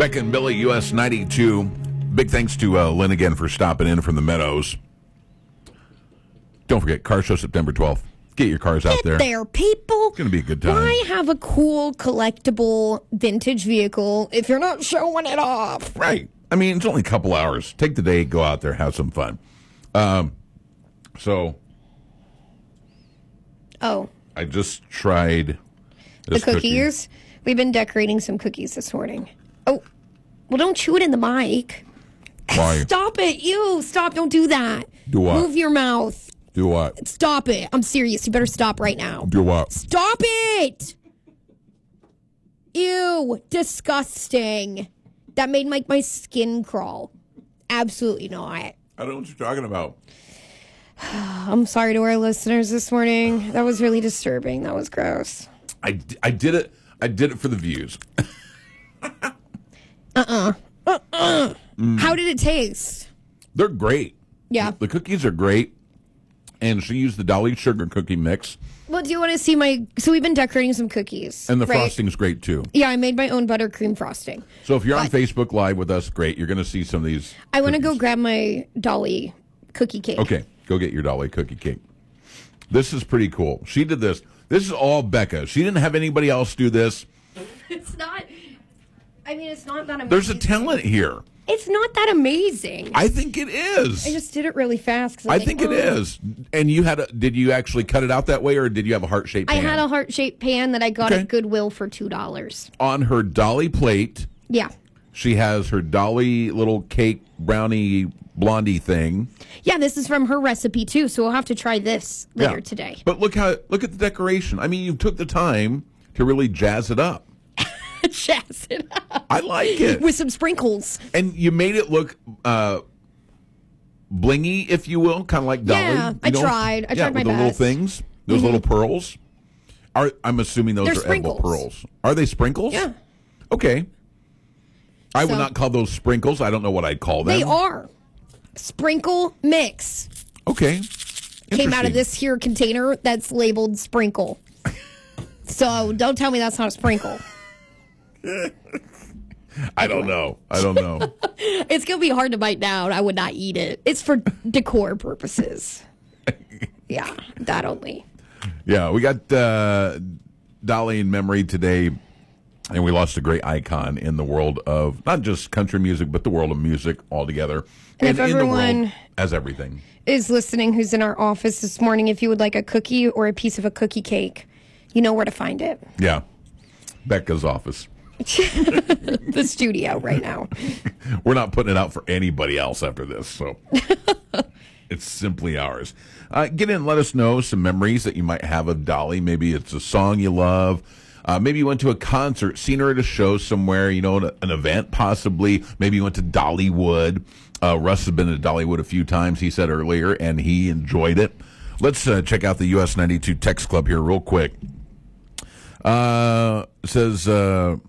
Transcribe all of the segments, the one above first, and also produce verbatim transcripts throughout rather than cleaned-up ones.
Becca and Billy, U S ninety-two. Big thanks to uh, Lynn again for stopping in from the Meadows. Don't forget, car show September twelfth. Get your cars out Get there. there, people. It's going to be a good time. Why have a cool, collectible, vintage vehicle if you're not showing it off? Right. I mean, it's only a couple hours. Take the day, go out there, have some fun. Um, so, Oh, I just tried the this cookies? cookie. We've been decorating some cookies this morning. Oh, well, don't chew it in the mic. Why? Stop it. You stop. Don't do that. Do what? Move your mouth. Do what? Stop it. I'm serious. You better stop right now. Do what? Stop it. Ew. Disgusting. That made like my skin crawl. Absolutely not. I don't know what you're talking about. I'm sorry to our listeners this morning. That was really disturbing. That was gross. I, I did it. I did it for the views. Uh-uh. Uh-uh. Mm. How did it taste? They're great. Yeah. The cookies are great. And she used the Dolly sugar cookie mix. Well, do you want to see my... So we've been decorating some cookies. And the right? frosting's great, too. Yeah, I made my own buttercream frosting. So if you're on But Facebook Live with us, great. You're going to see some of these I want to cookies. go grab my Dolly cookie cake. Okay, go get your Dolly cookie cake. This is pretty cool. She did this. This is all Becca. She didn't have anybody else do this. It's not... I mean, it's not that amazing. There's a talent here. It's not that amazing. I think it is. I just did it really fast. I think it is. And you had a, did you actually cut it out that way, or did you have a heart-shaped I pan? had a heart-shaped pan that I got Okay. at Goodwill for two dollars. On her Dolly plate, Yeah. she has her Dolly little cake brownie blondie thing. Yeah, this is from her recipe, too, so we'll have to try this later Yeah. today. But look how look at the decoration. I mean, you took the time to really jazz it up. Jazz it up. I like it. With some sprinkles. And you made it look uh, blingy, if you will, kind of like Dolly. Yeah, you I know? tried. I yeah, tried my with the little best. things, those Mhm. little pearls. Are I'm assuming those They're are edible sprinkles. pearls. Are they sprinkles? Yeah. Okay. I So- would not call those sprinkles. I don't know what I'd call them. They are. Sprinkle mix. Okay. Came out Interesting. of this here container that's labeled sprinkle. So don't tell me that's not a sprinkle. I don't know. I don't know. It's going to be hard to bite down. I would not eat it. It's for decor purposes. Yeah, that only. Yeah, we got uh, Dolly in memory today, and we lost a great icon in the world of not just country music, but the world of music altogether. And if in the everyone- world as everything. Is listening who's in our office this morning, if you would like a cookie or a piece of a cookie cake, you know where to find it. Yeah. Becca's office. The studio right now. We're not putting it out for anybody else after this, so it's simply ours. Uh, get in and let us know some memories that you might have of Dolly. Maybe it's a song you love. Uh, maybe you went to a concert, seen her at a show somewhere, you know, an event possibly. Maybe you went to Dollywood. Uh, Russ has been to Dollywood a few times, he said earlier, and he enjoyed it. Let's uh, check out the U S ninety-two Text Club here real quick. Uh, it says... Uh,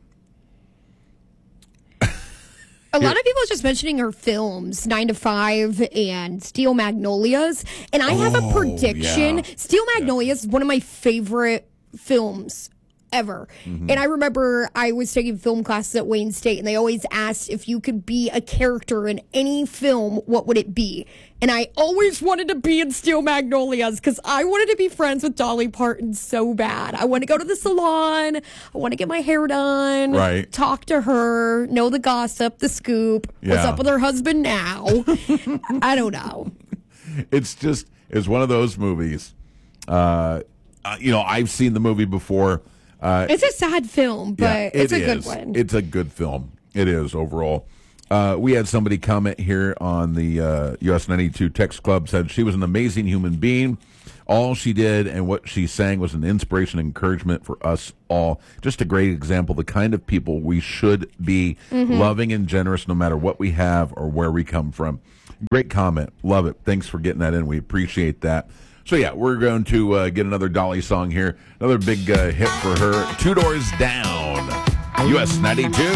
A lot of people are just mentioning her films, Nine to Five and Steel Magnolias. And I have a Oh, prediction. yeah. Steel Magnolias is one of my favorite films ever. Mm-hmm. And I remember I was taking film classes at Wayne State, and they always asked if you could be a character in any film, what would it be? And I always wanted to be in Steel Magnolias because I wanted to be friends with Dolly Parton so bad. I want to go to the salon. I want to get my hair done. Right. Talk to her. Know the gossip, the scoop. What's Yeah. up with her husband now? I don't know. It's just, it's one of those movies. Uh, uh, you know, I've seen the movie before. Uh, It's a sad film, but yeah, it's it a good is. one. It's a good film. It is overall. Uh, we had somebody comment here on the uh, U S ninety-two Text Club, said she was an amazing human being. All she did and what she sang was an inspiration and encouragement for us all. Just a great example, the kind of people we should be, Mm-hmm. loving and generous no matter what we have or where we come from. Great comment. Love it. Thanks for getting that in. We appreciate that. So, yeah, we're going to uh, get another Dolly song here. Another big uh, hit for her. Two Doors Down, U S ninety-two.